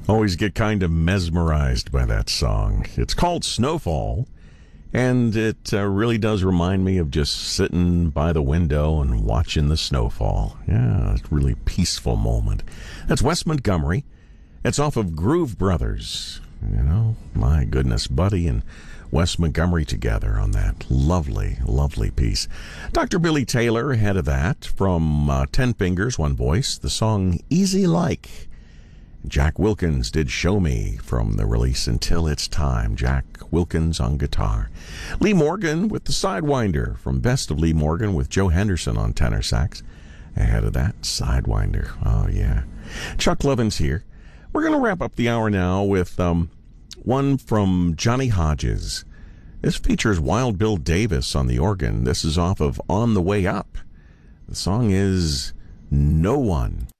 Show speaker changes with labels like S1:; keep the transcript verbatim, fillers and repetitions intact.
S1: Always get kind of mesmerized by that song. It's called Snowfall, and it uh, really does remind me of just sitting by the window and watching the snowfall. Yeah, it's a really peaceful moment. That's Wes Montgomery. It's off of Groove Brothers. You know, my goodness, Buddy and Wes Montgomery together on that lovely, lovely piece. Doctor Billy Taylor ahead of that from uh, Ten Fingers, One Voice, the song Easy Like. Jack Wilkins did Show Me from the release Until It's Time. Jack Wilkins on guitar. Lee Morgan with the Sidewinder from Best of Lee Morgan with Joe Henderson on tenor sax. Ahead of that, Sidewinder. Oh, yeah. Chuck Lovins here. We're going to wrap up the hour now with um, one from Johnny Hodges. This features Wild Bill Davis on the organ. This is off of On the Way Up. The song is No One.